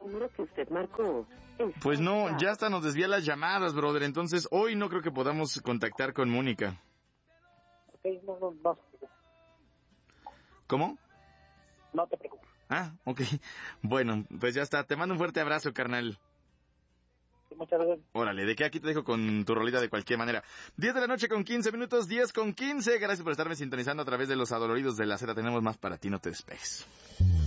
número que usted marcó. Pues no, ya hasta nos desvía las llamadas, brother. Entonces, hoy no creo que podamos contactar con Mónica. Ok, no. ¿Cómo? No te preocupes. Ah, ok. Bueno, pues ya está. Te mando un fuerte abrazo, carnal. Sí, muchas gracias. Órale, de que aquí te dejo con tu rolita de cualquier manera. 10 de la noche con 15 minutos, 10 con 15. Gracias por estarme sintonizando a través de los adoloridos de la Z. Tenemos más para ti, no te despegues.